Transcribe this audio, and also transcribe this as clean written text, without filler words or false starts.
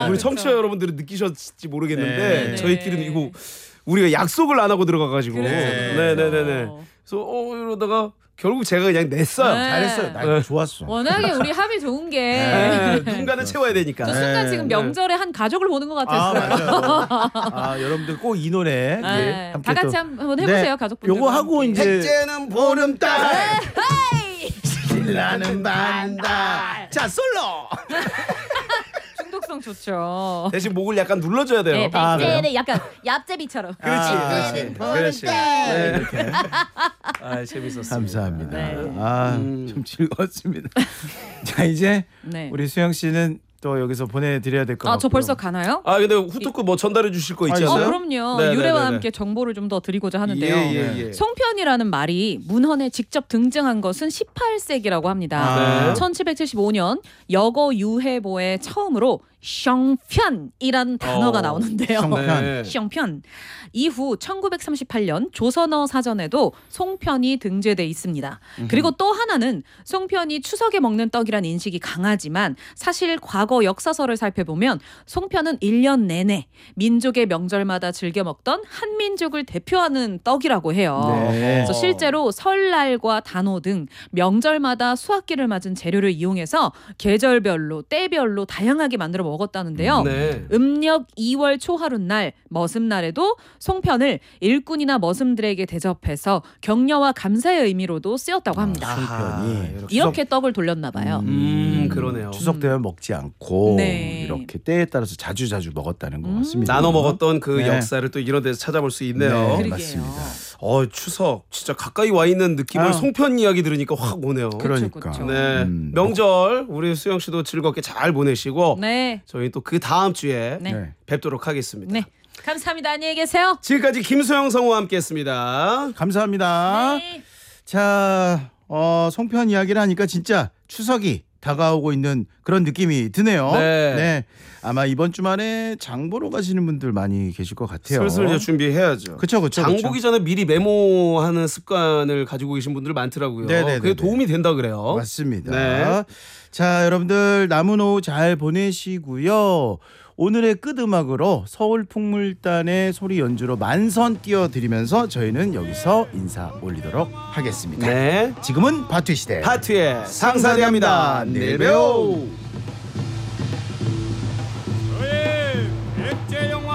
우리 청취자 여러분들은 느끼셨을지 모르겠는데 네. 저희끼리는 이거 우리가 약속을 안 하고 들어가가지고 네네네네. 그래서 이러다가 결국 제가 그냥 냈어요. 네. 잘했어요. 나 좋았어. 워낙에 우리 합이 좋은 게 네. 누군가는 채워야 되니까. 저 순간 네. 지금 명절에 한 가족을 보는 것 같았어요. 맞아요. 여러분들 꼭 이 노래 네. 함께 다 같이 또 한번 해보세요, 가족분들. 요거 하고 이제 백제는 보름달 신나는 반달. 자 솔로. 중독성 좋죠. 대신 목을 약간 눌러줘야 돼요. 네, 아, 그래요? 백제는 약간 얍제비처럼. 그렇지. 그렇지. 네. 이렇게. 아 재밌었습니다. 감사합니다. 네. 좀 즐거웠습니다. 자 이제 네. 우리 수영 씨는 또 여기서 보내드려야 될 것 같고요. 저 벌써 가나요? 아 근데 후토크 뭐 전달해 주실 거 있지 않아요? 그럼요. 네네네네. 유래와 함께 정보를 좀 더 드리고자 하는데요. 예. 송편이라는 말이 문헌에 직접 등장한 것은 18세기라고 합니다. 네. 1775년 여거 유해보에 처음으로 숑편이라는 단어가 나오는데요. 네. 숑편. 이후 1938년 조선어 사전에도 송편이 등재돼 있습니다. 그리고 또 하나는 송편이 추석에 먹는 떡이란 인식이 강하지만 사실 과거 역사서를 살펴보면 송편은 1년 내내 민족의 명절마다 즐겨 먹던 한민족을 대표하는 떡이라고 해요. 네. 그래서 실제로 설날과 단오 등 명절마다 수확기를 맞은 재료를 이용해서 계절별로 때별로 다양하게 만들어 먹었다는데요. 네. 음력 2월 초하룻날 머슴날에도 송편을 일꾼이나 머슴들에게 대접해서 격려와 감사의 의미로도 쓰였다고 합니다. 송편이 이렇게 떡을 돌렸나 봐요. 그러네요. 추석 되면 먹지 않고 네. 이렇게 때에 따라서 자주 먹었다는 것 같습니다. 나눠 먹었던 그 네. 역사를 또 이런 데서 찾아볼 수 있네요. 네, 그러게요. 맞습니다. 추석 진짜 가까이 와 있는 느낌을 송편 이야기 들으니까 확 오네요. 그러니까. 그쵸. 네. 명절 우리 수영 씨도 즐겁게 잘 보내시고 네. 저희 또 그 다음 주에 네. 네. 뵙도록 하겠습니다. 네. 감사합니다. 안녕히 계세요. 지금까지 김소영 성우와 함께했습니다. 감사합니다. 네. 자, 송편 이야기를 하니까 진짜 추석이 다가오고 있는 그런 느낌이 드네요. 네. 아마 이번 주말에 장 보러 가시는 분들 많이 계실 것 같아요. 슬슬 이제 준비해야죠. 그쵸. 장 보기 전에 미리 메모하는 습관을 가지고 계신 분들 많더라고요. 네네네네. 그게 도움이 된다 그래요. 맞습니다. 네. 자, 여러분들 남은 오후 잘 보내시고요. 오늘의 끝음악으로 서울 풍물단의 소리 연주로 만선 띄워드리면서 저희는 여기서 인사 올리도록 하겠습니다. 네. 지금은 바투 시대 파트의 상사대합니다. 내일 봬요.